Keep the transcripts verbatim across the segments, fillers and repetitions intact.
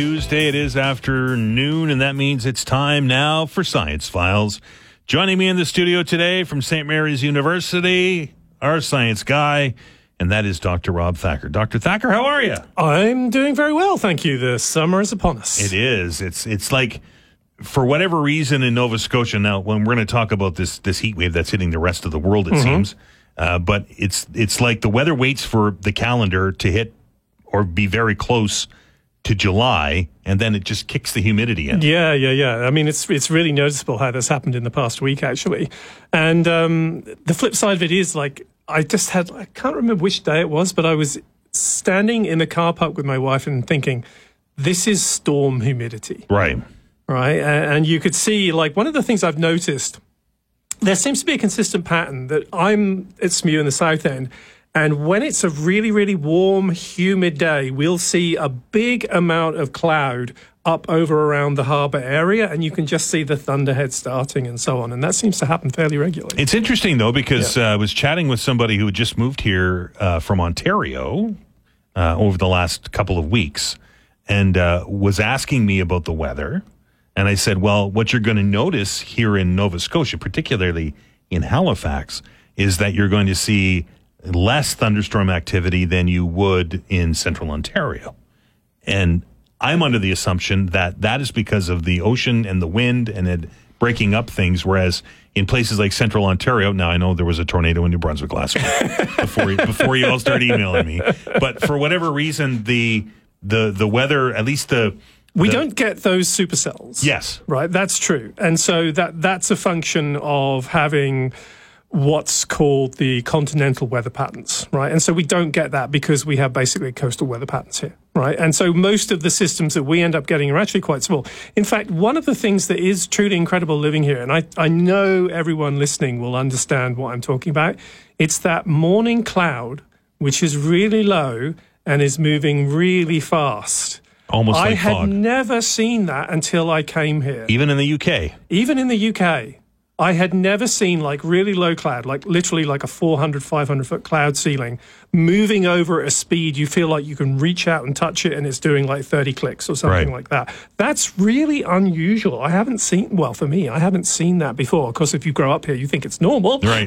Tuesday, it is afternoon, and that means it's time now for Science Files. Joining me in the studio today from Saint Mary's University, our science guy, and that is Doctor Rob Thacker. Doctor Thacker, how are you? I'm doing very well, thank you. The summer is upon us. It is. It's it's like, for whatever reason in Nova Scotia, now, when we're going to talk about this this heat wave that's hitting the rest of the world, it mm-hmm. seems, uh, but it's it's like the weather waits for the calendar to hit or be very close to July, and then it just kicks the humidity in. Yeah, yeah, yeah. I mean, it's it's really noticeable how this happened in the past week, actually. And um, the flip side of it is, like, I just had, I can't remember which day it was, but I was standing in the car park with my wife and thinking, this is storm humidity. Right. Right. And you could see, like, one of the things I've noticed, there seems to be a consistent pattern that I'm at S M U in the South End, and when it's a really, really warm, humid day, we'll see a big amount of cloud up over around the harbour area, and you can just see the thunderhead starting and so on. And that seems to happen fairly regularly. It's interesting, though, because yeah. uh, I was chatting with somebody who had just moved here uh, from Ontario uh, over the last couple of weeks, and uh, was asking me about the weather. And I said, well, what you're going to notice here in Nova Scotia, particularly in Halifax, is that you're going to see less thunderstorm activity than you would in central Ontario. And I'm under the assumption that that is because of the ocean and the wind and it breaking up things, whereas in places like central Ontario, now I know there was a tornado in New Brunswick last week before, before you all start emailing me, but for whatever reason, the the the weather, at least the... We the, don't get those supercells. Yes. Right, that's true. And so that that's a function of having what's called the continental weather patterns, right? And so we don't get that because we have basically coastal weather patterns here, right? And so most of the systems that we end up getting are actually quite small. In fact, one of the things that is truly incredible living here, and I, I know everyone listening will understand what I'm talking about, it's that morning cloud, which is really low and is moving really fast. Almost like I had fog. never seen that until I came here. Even in the U K? Even in the U K. I had never seen, like, really low cloud, like literally like a four hundred, five hundred foot cloud ceiling moving over at a speed you feel like you can reach out and touch it and it's doing like thirty clicks or something right. like that. That's really unusual. I haven't seen, well, for me, I haven't seen that before. Of course, if you grow up here, you think it's normal. Right.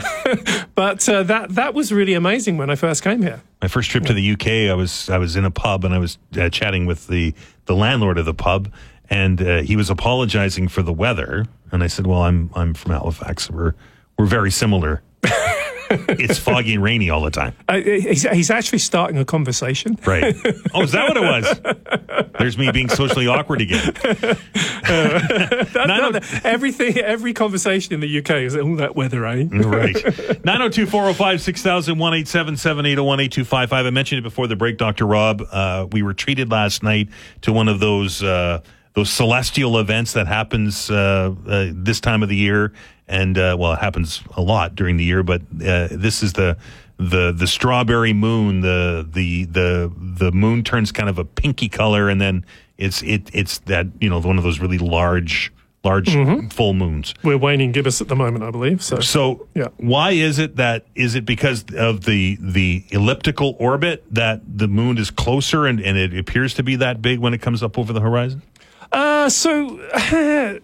But uh, that that was really amazing when I first came here. My first trip yeah. to the U K, I was I was in a pub and I was uh, chatting with the, the landlord of the pub, and uh, he was apologizing for the weather. And I said, well, I'm I'm from Halifax. We're we're very similar. It's foggy and rainy all the time. Uh, he's, he's actually starting a conversation. Right. Oh, is that what it was? There's me being socially awkward again. Uh, that, that, everything, every conversation in the U K is, oh, that weather, eh? Right. nine oh two, four oh five, six thousand, one eight seven seven, eight oh one, eight two five five. I mentioned it before the break, Doctor Rob. Uh, we were treated last night to one of those... Uh, Those celestial events that happens uh, uh, this time of the year, and uh, well, it happens a lot during the year. But uh, this is the the the strawberry moon. The the the the moon turns kind of a pinky color, and then it's it it's that you know one of those really large large mm-hmm. full moons. We're waning gibbous at the moment, I believe. So so yeah. Why is it that is it because of the the elliptical orbit that the moon is closer and, and it appears to be that big when it comes up over the horizon? Uh, so, uh,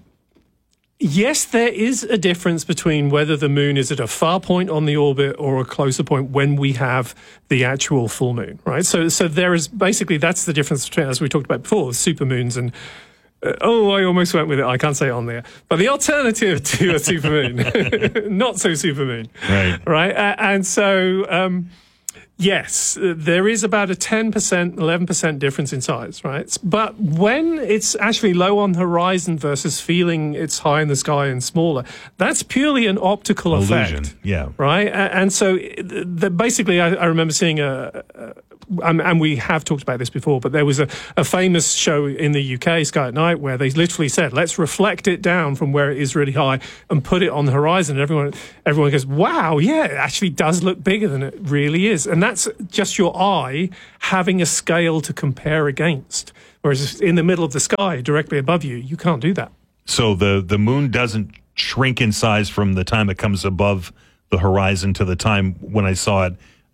yes, there is a difference between whether the moon is at a far point on the orbit or a closer point when we have the actual full moon, right? So, so there is basically, that's the difference between, as we talked about before, supermoons and, uh, oh, I almost went with it. I can't say it on there. But the alternative to a supermoon, not so supermoon. Right. Right. Uh, and so, um, yes, there is about a ten percent, eleven percent difference in size, right? But when it's actually low on the horizon versus feeling it's high in the sky and smaller, that's purely an optical illusion. Effect. Yeah. Right? And so the, basically, I, I remember seeing a, a Um, and we have talked about this before, but there was a, a famous show in the U K, Sky at Night, where they literally said, let's reflect it down from where it is really high and put it on the horizon. And everyone, everyone goes, wow, yeah, it actually does look bigger than it really is. And that's just your eye having a scale to compare against. Whereas in the middle of the sky, directly above you, you can't do that. So the, the moon doesn't shrink in size from the time it comes above the horizon to the time when I saw it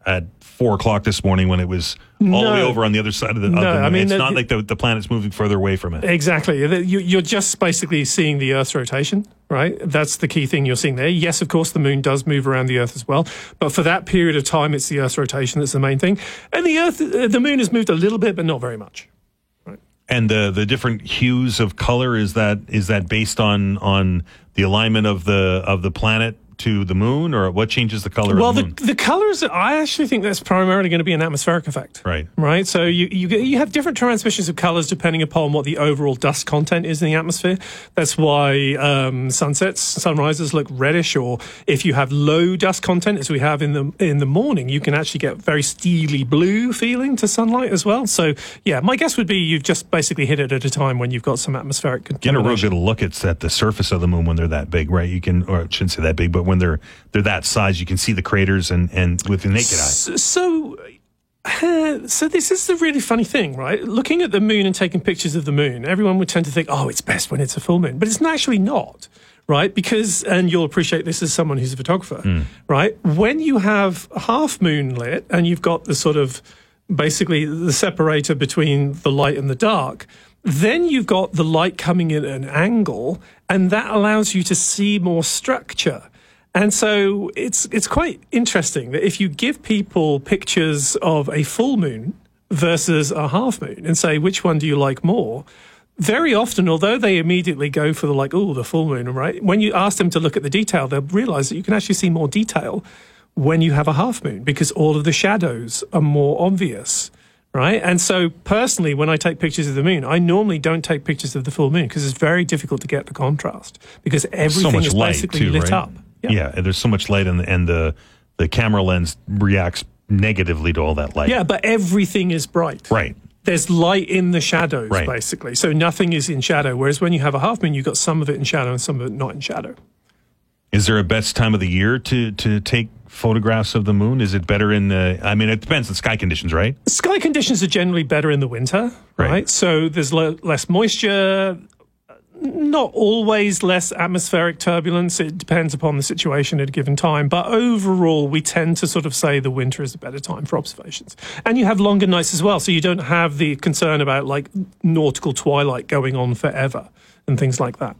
at four o'clock this morning when it was all No. the way over on the other side of the, of No, the moon. I mean, it's the- not like the, the planet's moving further away from it. Exactly. You- You're just basically seeing the Earth's rotation, right? That's the key thing you're seeing there. Yes, of course, the moon does move around the Earth as well, but for that period of time, it's the Earth's rotation that's the main thing. And the Earth, uh, the moon has moved a little bit, but not very much. And the the different hues of color, is that is that based on on the alignment of the of the planet to the moon, or what changes the color Well, of the the, moon? the colors, I actually think that's primarily going to be an atmospheric effect. Right. Right. So you, you, get- you have different transmissions of colors depending upon what the overall dust content is in the atmosphere. That's why um, sunsets, sunrises look reddish, or if you have low dust content, as we have in the in the morning, you can actually get very steely blue feeling to sunlight as well. So, yeah, my guess would be you've just basically hit it at a time when you've got some atmospheric Get a real contamination. good look at, at the surface of the moon when they're that big, right? You can, or I shouldn't say that big, but when they're they're that size, you can see the craters and, and with the naked eye. So, so, uh, so this is the really funny thing, right? Looking at the moon and taking pictures of the moon, everyone would tend to think, oh, it's best when it's a full moon. But it's actually not, right? Because, and you'll appreciate this as someone who's a photographer, right? When you have a half moon lit and you've got the sort of basically the separator between the light and the dark, then you've got the light coming in at an angle, and that allows you to see more structure. And so it's it's quite interesting that if you give people pictures of a full moon versus a half moon and say, which one do you like more? Very often, although they immediately go for the like, oh, the full moon, right? When you ask them to look at the detail, they'll realize that you can actually see more detail when you have a half moon because all of the shadows are more obvious. Right. And so personally, when I take pictures of the moon, I normally don't take pictures of the full moon because it's very difficult to get the contrast because everything so much is light basically too, lit right? up. Yeah. and there's so much light, and, and the the camera lens reacts negatively to all that light. Yeah, but everything is bright. Right. There's light in the shadows, Right. basically. So nothing is in shadow. Whereas when you have a half moon, you've got some of it in shadow and some of it not in shadow. Is there a best time of the year to, to take photographs of the moon? Is it better in the, I mean, it depends on sky conditions, right? Sky conditions are generally better in the winter, right? Right. So there's le- less moisture, not always less atmospheric turbulence. It depends upon the situation at a given time. But overall, we tend to sort of say the winter is a better time for observations. And you have longer nights as well. So you don't have the concern about like nautical twilight going on forever and things like that.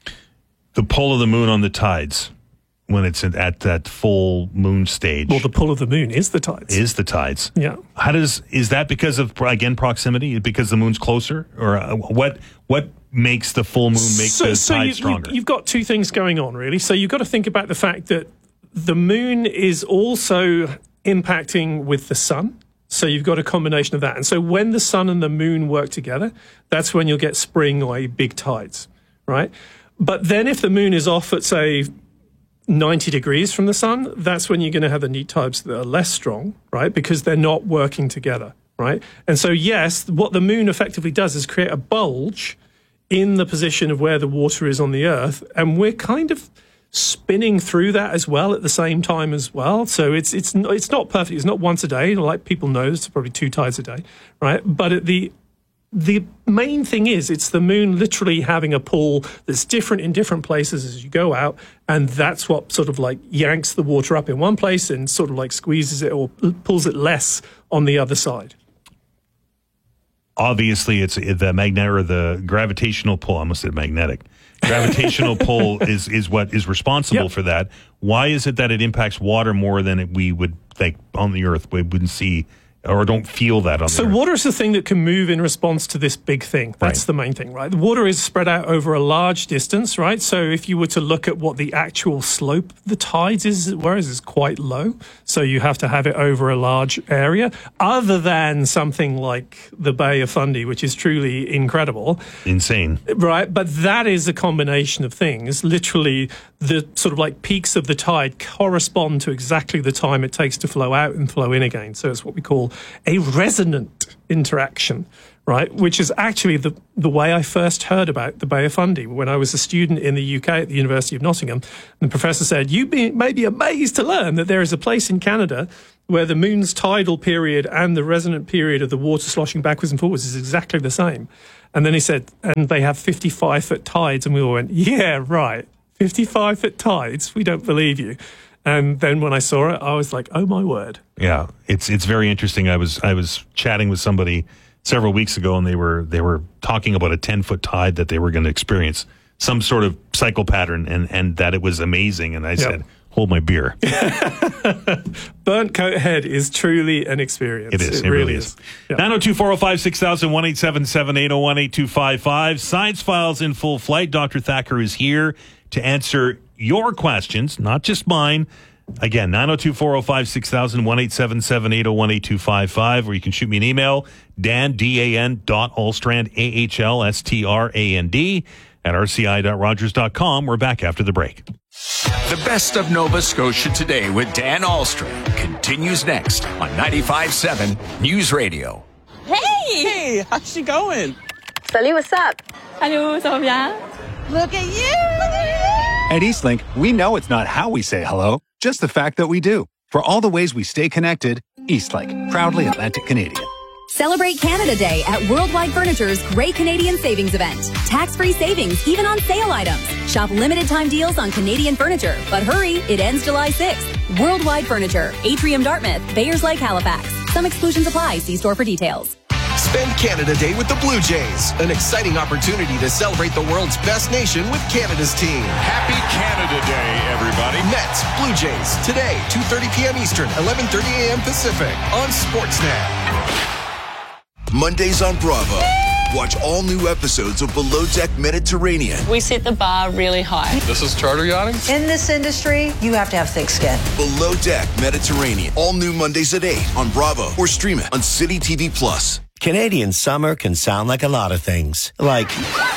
The pull of the moon on the tides when it's at, at that full moon stage Well, the pull of the moon is the tides. is the tides. Yeah. How does, is that because of, again, proximity? Because the moon's closer? Or uh, what what makes the full moon make the tide you, stronger? You, you've got two things going on, really. So you've got to think about the fact that the moon is also impacting with the sun. So you've got a combination of that. And so when the sun and the moon work together, that's when you'll get spring or big tides, right? But then if the moon is off at, say, ninety degrees from the sun, that's when you're going to have the neap tides that are less strong, right? Because they're not working together, right? And so, yes, what the moon effectively does is create a bulge in the position of where the water is on the Earth, and we're kind of spinning through that as well at the same time as well. So it's it's n- it's not perfect. It's not once a day, like people know. It's probably two tides a day, right? But at the the main thing is it's the moon literally having a pull that's different in different places as you go out, and that's what sort of like yanks the water up in one place and sort of like squeezes it or pulls it less on the other side. Obviously, it's the magnetic or the gravitational pull. I almost said magnetic. Gravitational pull is is what is responsible Yep. for that. Why is it that it impacts water more than it, we would think on the Earth? We wouldn't see or don't feel that on So the Earth. water is the thing that can move in response to this big thing. That's Right. the main thing, right? The water is spread out over a large distance, right? So if you were to look at what the actual slope of the tides is, whereas it's quite low. So you have to have it over a large area, other than something like the Bay of Fundy, which is truly incredible. Insane. Right, but that is a combination of things. Literally, the sort of like peaks of the tide correspond to exactly the time it takes to flow out and flow in again. So it's what we call a resonant interaction, right? Which is actually the, the way I first heard about the Bay of Fundy when I was a student in the U K at the University of Nottingham. And the professor said, you be, may be amazed to learn that there is a place in Canada where the moon's tidal period and the resonant period of the water sloshing backwards and forwards is exactly the same. And then he said, and they have fifty-five foot tides. And we all went, yeah, right. fifty-five foot tides? We don't believe you. And then when I saw it, I was like, oh my word. Yeah, it's it's very interesting. I was I was chatting with somebody several weeks ago, and they were they were talking about a ten foot tide that they were going to experience, some sort of cycle pattern, and and that it was amazing. And I yep. said, hold my beer. Burnt coat head is truly an experience. It is. It, it really, really is. is. Yep. nine oh two, four oh five, six thousand, one eight seven seven, eight oh one, eight two five five. Science Files in full flight. Doctor Thacker is here to answer your questions, not just mine. Again, nine oh two, four oh five, six thousand, one eight seven seven, eight oh one, eight two five five, or you can shoot me an email, Dan, D A N dot Alstrand, A H L S T R A N D, at R C I dot Rogers dot com. We're back after the break. The best of Nova Scotia today with Dan Alstrand continues next on ninety-five point seven News Radio. Hey! Hey, how's she going? Salut, what's up? Hello, ça va bien? Look at you! Look at you! At Eastlink, we know it's not how we say hello, just the fact that we do. For all the ways we stay connected, Eastlink, proudly Atlantic Canadian. Celebrate Canada Day at Worldwide Furniture's Great Canadian Savings Event. Tax-free savings, even on sale items. Shop limited-time deals on Canadian furniture. But hurry, it ends July sixth. Worldwide Furniture, Atrium Dartmouth, Bayers Lake Halifax. Some exclusions apply. See store for details. Spend Canada Day with the Blue Jays. An exciting opportunity to celebrate the world's best nation with Canada's team. Happy Canada Day, everybody. Mets, Blue Jays, today, two thirty p.m. Eastern, eleven thirty a.m. Pacific, on Sportsnet. Mondays on Bravo. Watch all new episodes of Below Deck Mediterranean. We set the bar really high. This is charter yachting. In this industry, you have to have thick skin. Below Deck Mediterranean. All new Mondays at eight on Bravo or stream it on City T V Plus. Canadian summer can sound like a lot of things. Like,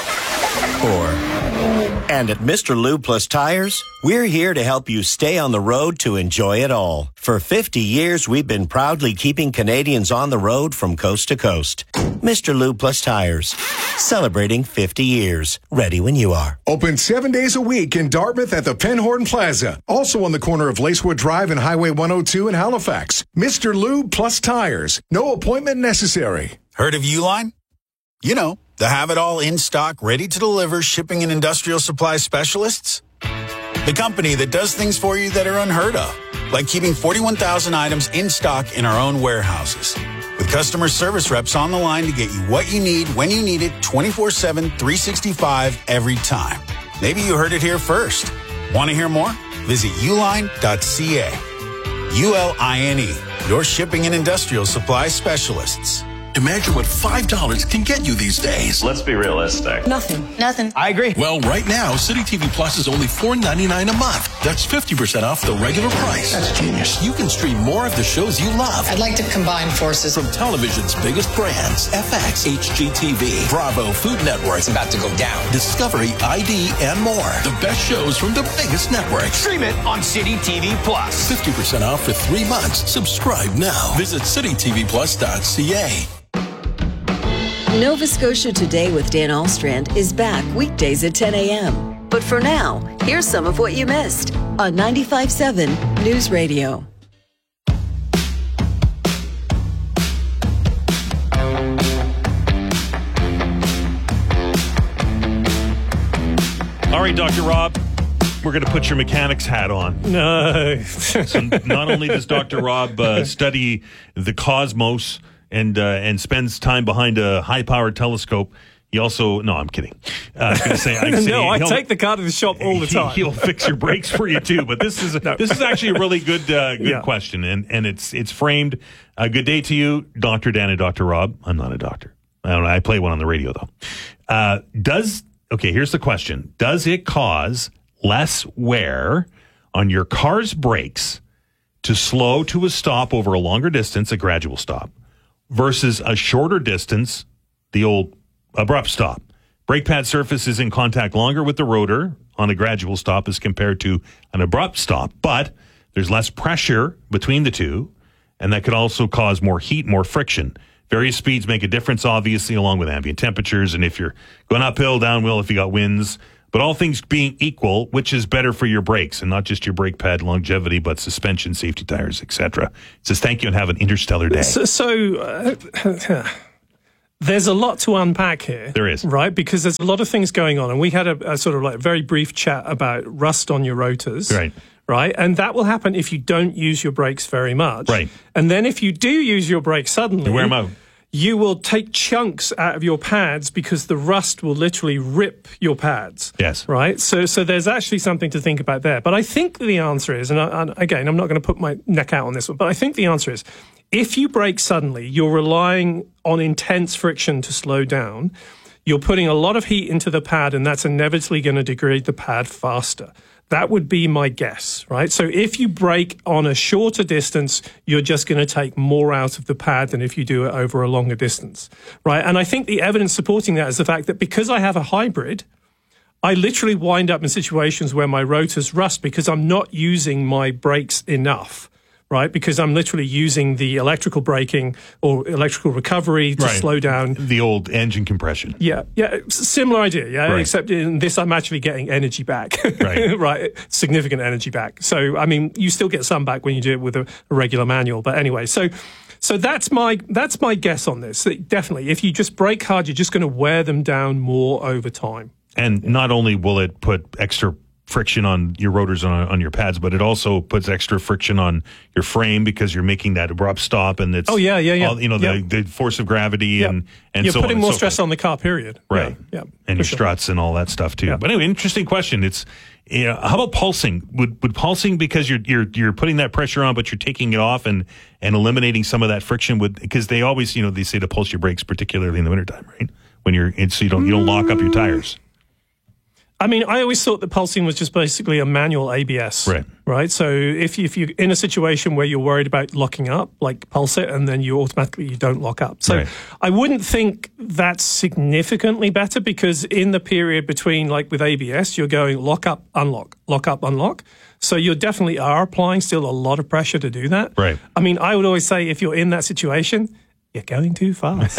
or... And at Mister Lube Plus Tires, we're here to help you stay on the road to enjoy it all. For fifty years, we've been proudly keeping Canadians on the road from coast to coast. Mister Lube Plus Tires, celebrating fifty years. Ready when you are. Open seven days a week in Dartmouth at the Penhorn Plaza. Also on the corner of Lacewood Drive and Highway one oh two in Halifax. Mister Lube Plus Tires. No appointment necessary. Heard of Uline? You know, the have-it-all in-stock, ready-to-deliver shipping and industrial supply specialists? The company that does things for you that are unheard of, like keeping forty-one thousand items in stock in our own warehouses. With customer service reps on the line to get you what you need, when you need it, twenty-four seven, three sixty-five, every time. Maybe you heard it here first. Want to hear more? Visit uline dot c a. U L I N E, your shipping and industrial supply specialists. Imagine what five dollars can get you these days. Let's be realistic. Nothing. Nothing. I agree. Well, right now, City T V Plus is only four ninety-nine a month. That's fifty percent off the regular price. That's genius. You can stream more of the shows you love. I'd like to combine forces. From television's biggest brands, F X, H G T V, Bravo, Food Network. It's about to go down. Discovery, I D, and more. The best shows from the biggest networks. Stream it on City T V Plus. fifty percent off for three months. Subscribe now. Visit city t v plus dot c a. Nova Scotia Today with Dan Alstrand is back weekdays at ten a.m. But for now, here's some of what you missed on ninety-five point seven News Radio. All right, Doctor Rob, we're going to put your mechanic's hat on. No. So not only does Doctor Rob uh, study the cosmos and uh, and spends time behind a high-powered telescope, he also... No, I'm kidding. Uh, I was going to say... I'm no, I take the car to the shop all the time. He, he'll fix your brakes for you, too. But this is no. this is actually a really good uh, good yeah. question, and, and it's it's framed. A good day to you, Doctor Dan and Doctor Rob. I'm not a doctor. I don't know. I play one on the radio, though. Uh, does... Okay, here's the question. Does it cause less wear on your car's brakes to slow to a stop over a longer distance, a gradual stop, versus a shorter distance, the old abrupt stop? Brake pad surface is in contact longer with the rotor on a gradual stop as compared to an abrupt stop, but there's less pressure between the two, and that could also cause more heat, more friction. Various speeds make a difference, obviously, along with ambient temperatures, and if you're going uphill, downhill, if you got winds. But all things being equal, which is better for your brakes, and not just your brake pad longevity, but suspension, safety tires, et cetera. It says, thank you and have an interstellar day. So, so uh, there's a lot to unpack here. There is. Right? Because there's a lot of things going on. And we had a, a sort of like very brief chat about rust on your rotors. Right. right? And that will happen if you don't use your brakes very much. Right. And then if you do use your brakes suddenly, You wear 'em out. you will take chunks out of your pads because the rust will literally rip your pads. Yes. Right? So so there's actually something to think about there. But I think the answer is, and, I, and again, I'm not going to put my neck out on this one, but I think the answer is, if you brake suddenly, you're relying on intense friction to slow down. You're putting a lot of heat into the pad, and that's inevitably going to degrade the pad faster. That would be my guess, right? So if you brake on a shorter distance, you're just going to take more out of the pad than if you do it over a longer distance, right? And I think the evidence supporting that is the fact that because I have a hybrid, I literally wind up in situations where my rotors rust because I'm not using my brakes enough, right? Because I'm literally using the electrical braking or electrical recovery to Right. slow down. The old engine compression. Yeah, yeah, s- similar idea, yeah, Right. except in this I'm actually getting energy back, Right. right, significant energy back. So, I mean, you still get some back when you do it with a, a regular manual, but anyway, so so that's my that's my guess on this. That definitely, if you just brake hard, you're just going to wear them down more over time. And not only will it put extra friction on your rotors on, on your pads, but it also puts extra friction on your frame because you're making that abrupt stop, and it's Oh, yeah, yeah, yeah. all, you know the, Yep. the force of gravity Yep. and and You're so putting on more and so stress forth. on the car, period. Right. Yeah, yeah, and for your sure. struts and all that stuff too. But anyway, interesting question. It's you know, how about pulsing? Would would pulsing, because you're you're you're putting that pressure on, but you're taking it off and and eliminating some of that friction, would because they always you know they say to pulse your brakes, particularly in the wintertime, right? When you're it's, so you don't you don't lock up your tires. I mean, I always thought that pulsing was just basically a manual A B S. Right. Right. So if, you, if you're in a situation where you're worried about locking up, like pulse it, and then you automatically you don't lock up. So Right. I wouldn't think that's significantly better because in the period between, like with A B S, you're going lock up, unlock, lock up, unlock. So you definitely are applying still a lot of pressure to do that. Right. I mean, I would always say if you're in that situation, you're going too fast.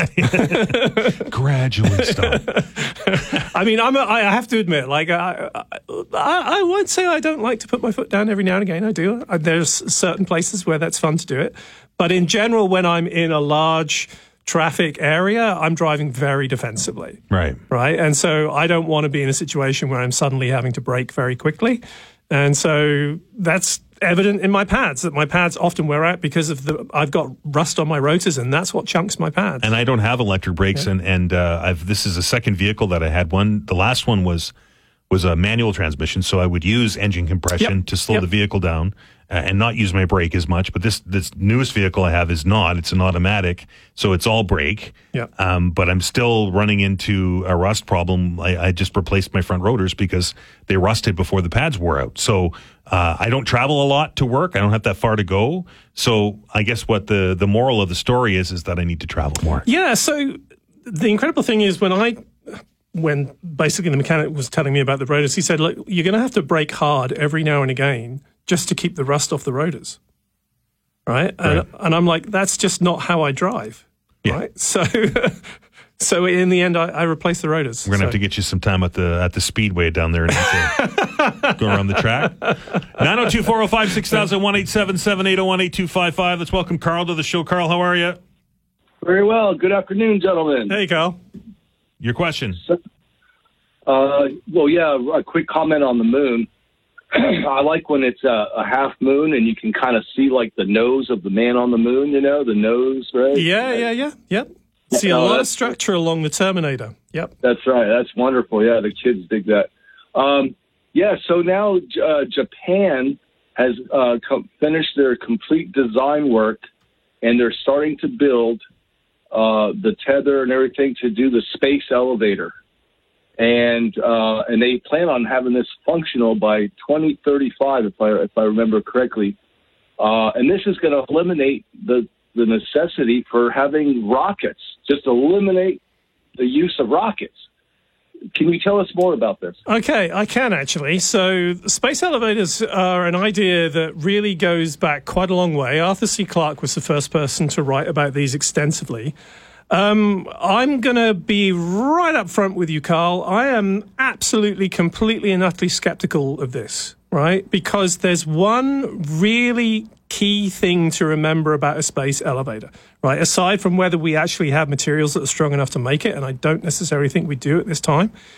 Gradually stop. I mean, I'm a, I have to admit, like, I, I, I won't say I don't like to put my foot down every now and again. I do. Uh, There's certain places where that's fun to do it. But in general, when I'm in a large traffic area, I'm driving very defensively. Right. Right. And so I don't want to be in a situation where I'm suddenly having to brake very quickly. And so that's evident in my pads, that my pads often wear out because of the I've got rust on my rotors, and that's what chunks my pads. And I don't have electric brakes, Yeah. and and uh, I've this is the second vehicle that I had. One, the last one was was a manual transmission, so I would use engine compression Yep. to slow Yep. the vehicle down uh, and not use my brake as much. But this this newest vehicle I have is not; it's an automatic, so it's all brake. Yeah. Um, but I'm still running into a rust problem. I, I just replaced my front rotors because they rusted before the pads wore out. So uh, I don't travel a lot to work. I don't have that far to go. So I guess what the the moral of the story is is that I need to travel more. Yeah, so the incredible thing is when I, when basically the mechanic was telling me about the rotors, he said, look, you're going to have to brake hard every now and again just to keep the rust off the rotors. Right? And, Right. and I'm like, that's just not how I drive. Yeah. Right? So, so in the end, I, I replaced the rotors. We're gonna So- have to get you some time at the at the speedway down there and go around the track. nine oh two, four oh five, six thousand, one eight seven seven, eight oh one, eight two five five. Let's welcome Carl to the show. Carl, how are you? Very well. Good afternoon, gentlemen. Hey, Carl. Your question. Uh, well, yeah, a quick comment on the moon. I like when it's a, a half moon and you can kind of see like the nose of the man on the moon, you know, the nose, right? Yeah, yeah, yeah. Yep. See a Oh, lot of that's- structure along the Terminator. Yep. That's right. That's wonderful. Yeah, the kids dig that. Um, yeah, so now uh, Japan has uh, com- finished their complete design work, and they're starting to build uh, the tether and everything to do the space elevator. And uh, and they plan on having this functional by twenty thirty-five, if I if I remember correctly. Uh, and this is going to eliminate the the necessity for having rockets. Just eliminate the use of rockets. Can you tell us more about this? Okay, I can actually. So, space elevators are an idea that really goes back quite a long way. Arthur C. Clarke was the first person to write about these extensively. Um, I'm going to be right up front with you, Carl. I am absolutely, completely, and utterly skeptical of this, right? Because there's one really key thing to remember about a space elevator, right? Aside from whether we actually have materials that are strong enough to make it, and I don't necessarily think we do at this time,